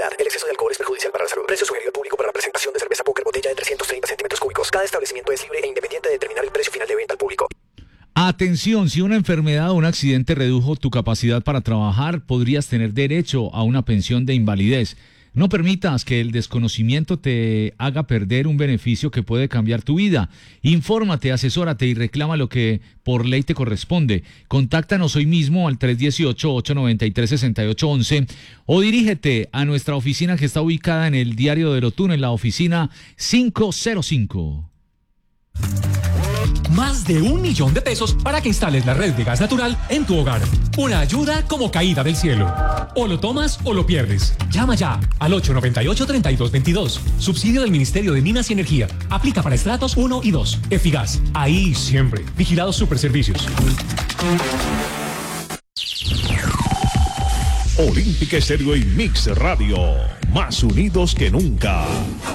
edad. El exceso de alcohol es perjudicial para la salud. Precio sugerido al público para la presentación de cerveza Póker botella de 330 centímetros cúbicos. Cada establecimiento es libre e independiente de determinar el precio final de venta al público. Atención, si una enfermedad o un accidente redujo tu capacidad para trabajar, podrías tener derecho a una pensión de invalidez. No permitas que el desconocimiento te haga perder un beneficio que puede cambiar tu vida. Infórmate, asesórate y reclama lo que por ley te corresponde. Contáctanos hoy mismo al 318-893-6811 o dirígete a nuestra oficina que está ubicada en el Diario del Otún, en la oficina 505. Más de 1 millón de pesos para que instales la red de gas natural en tu hogar. Una ayuda como caída del cielo. O lo tomas o lo pierdes. Llama ya al 898-3222. Subsidio del Ministerio de Minas y Energía. Aplica para estratos 1 y 2. Efigas. Ahí siempre. Vigilados Superservicios. Olímpica Estéreo y Mix Radio. Más unidos que nunca.